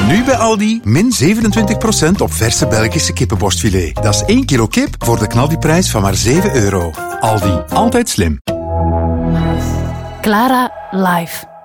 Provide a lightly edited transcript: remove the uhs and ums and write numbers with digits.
Nu bij Aldi, min 27% op verse Belgische kippenborstfilet. Dat is 1 kilo kip voor de knaldiprijs van maar €7. Aldi, altijd slim. Clara live.